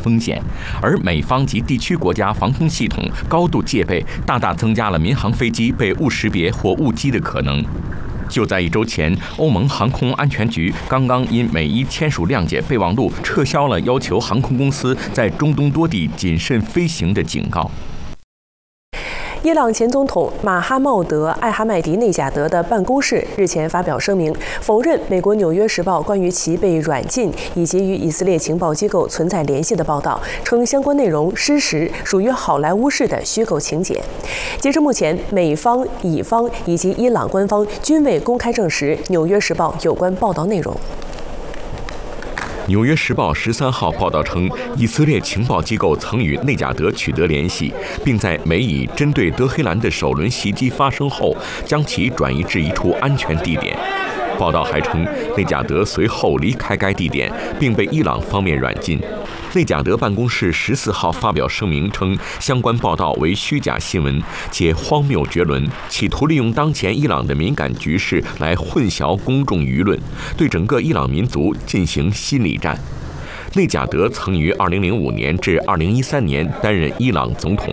风险，而美方及地区国家防空系统高度戒备，大大增加了民航飞机被误识别或误击的可能。就在1周前，欧盟航空安全局刚刚因美伊签署谅解备忘录，撤销了要求航空公司在中东多地谨慎飞行的警告。 伊朗前总统马哈茂德·艾哈迈迪内贾德的办公室日前发表声明，否认美国《纽约时报》关于其被软禁以及与以色列情报机构存在联系的报道，称相关内容失实，属于好莱坞式的虚构情节。截至目前，美方、以方以及伊朗官方均未公开证实《纽约时报》有关报道内容。 《纽约时报》13号报道称，以色列情报机构曾与内贾德取得联系，并在美以针对德黑兰的首轮袭击发生后，将其转移至一处安全地点。报道还称，内贾德随后离开该地点，并被伊朗方面软禁。内贾德办公室14号发表声明称，相关报道为虚假新闻，且荒谬绝伦，企图利用当前伊朗的敏感局势来混淆公众舆论，对整个伊朗民族进行心理战。内贾德曾于2005年至2013年担任伊朗总统。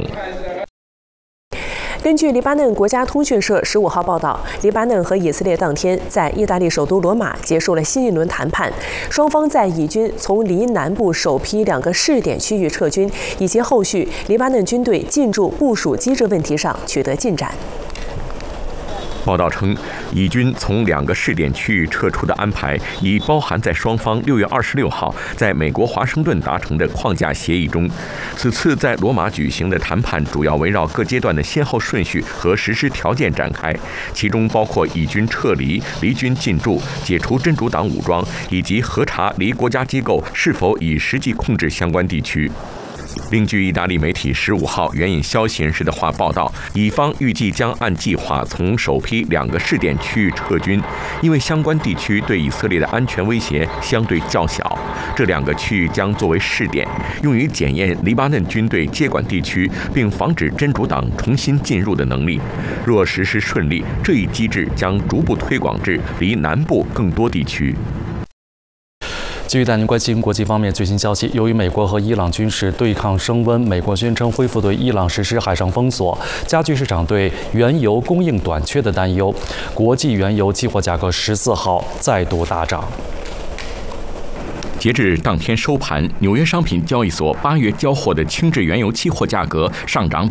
根据黎巴嫩国家通讯社15号报道，黎巴嫩和以色列当天在意大利首都罗马结束了新一轮谈判，双方在以军从黎南部首批2个试点区域撤军，以及后续黎巴嫩军队进驻部署机制问题上取得进展。 报道称，以军从2个试点区域撤出的安排已包含在双方6月26号在美国华盛顿达成的框架协议中。此次在罗马举行的谈判主要围绕各阶段的先后顺序和实施条件展开，其中包括以军撤离、离军进驻、解除真主党武装，以及核查离国家机构是否已实际控制相关地区。另据意大利媒体15号援引消息人士的话报道，以方预计将按计划从首批2个试点区域撤军，因为相关地区对以色列的安全威胁相对较小。这2个区域将作为试点，用于检验黎巴嫩军队接管地区并防止真主党重新进入的能力。若实施顺利，这一机制将逐步推广至离南部更多地区。 继续带您关心国际方面最新消息。由于美国和伊朗军事对抗升温，美国宣称恢复对伊朗实施海上封锁，加剧市场对原油供应短缺的担忧。国际原油期货价格14号再度大涨。 截至当天收盘，纽约商品交易所8月交货的轻质原油期货价格上涨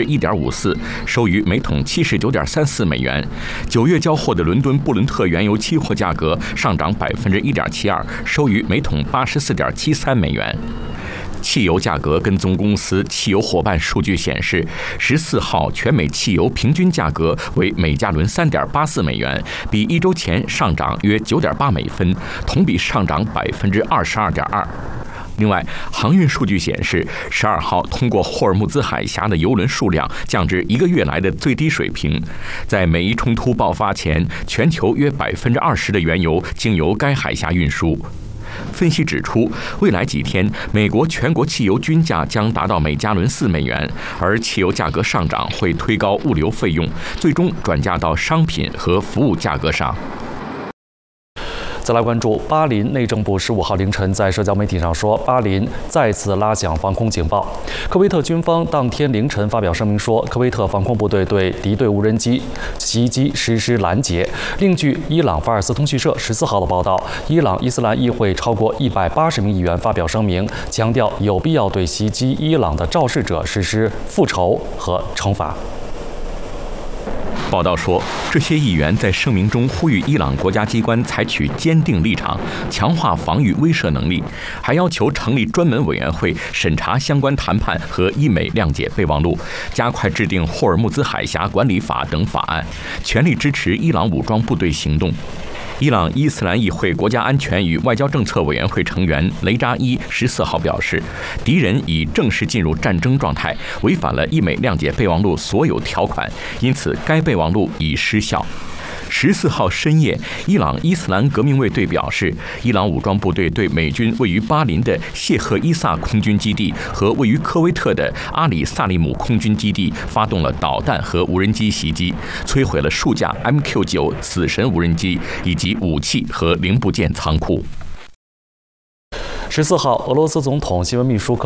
1.54%，收于每桶79.34美元。9月交货的伦敦布伦特原油期货价格上涨1.72%，收于每桶84.73美元。汽油价格跟踪公司汽油伙伴数据显示，14号全美汽油平均价格为每加仑3.84美元，比1周前上涨约9.8美分，同比上涨22.2%。另外，航运数据显示，12号通过霍尔木兹海峡的油轮数量降至1个月来的最低水平。在美伊冲突爆发前，全球约20%的原油经由该海峡运输。分析指出，未来几天，美国全国汽油均价将达到每加仑4美元，而汽油价格上涨会推高物流费用，最终转嫁到商品和服务价格上。 再来关注巴林内政部15号凌晨在社交媒体上说，巴林再次拉响防空警报。科威特军方当天凌晨发表声明说，科威特防空部队对敌对无人机袭击实施拦截。另据伊朗法尔斯通讯社14号的报道，伊朗伊斯兰议会超过180名议员发表声明，强调有必要对袭击伊朗的肇事者实施复仇和惩罚。 报道说，这些议员在声明中呼吁伊朗国家机关采取坚定立场，强化防御威慑能力，还要求成立专门委员会审查相关谈判和伊美谅解备忘录，加快制定霍尔木兹海峡管理法等法案，全力支持伊朗武装部队行动。伊朗伊斯兰议会国家安全与外交政策委员会成员雷扎伊14号表示，敌人已正式进入战争状态，违反了伊美谅解备忘录所有条款，因此该备忘录已失效。14号深夜，伊朗伊斯兰革命卫队表示，伊朗武装部队对美军位于巴林的谢赫伊萨空军基地和位于科威特的阿里萨利姆空军基地发动了导弹和无人机袭击，摧毁了数架 MQ-9 死神无人机以及武器和零部件仓库。 14号，俄罗斯总统新闻秘书